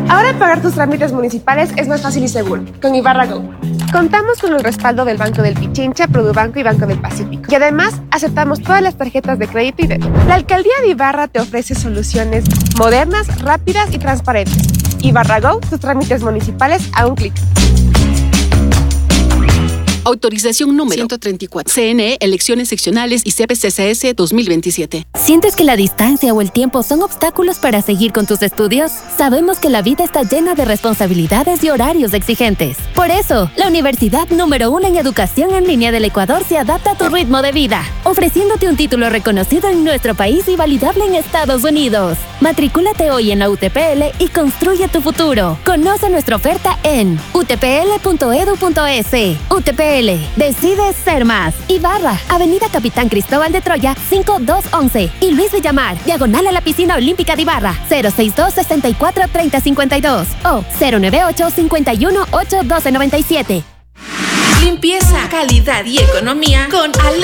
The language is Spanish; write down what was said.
Ahora pagar tus trámites municipales es más fácil y seguro con Ibarra Go. Contamos con el respaldo del Banco del Pichincha, Produbanco y Banco del Pacífico. Y además, aceptamos todas las tarjetas de crédito y débito. La Alcaldía de Ibarra te ofrece soluciones modernas, rápidas y transparentes. Ibarra Go, tus trámites municipales a un clic. Autorización número 134. CNE, Elecciones Seccionales y CPCSS 2027. ¿Sientes que la distancia o el tiempo son obstáculos para seguir con tus estudios? Sabemos que la vida está llena de responsabilidades y horarios exigentes. Por eso, la universidad número 1 en educación en línea del Ecuador se adapta a tu ritmo de vida, ofreciéndote un título reconocido en nuestro país y validable en Estados Unidos. Matricúlate hoy en la UTPL y construye tu futuro. Conoce nuestra oferta en utpl.edu.es. UTPL. Decides ser más. Ibarra, Avenida Capitán Cristóbal de Troya, 5211. Y Luis Villamar, diagonal a la piscina olímpica de Ibarra, 062-64-3052 o 098-51-8-1297. Limpieza, calidad y economía con Ale.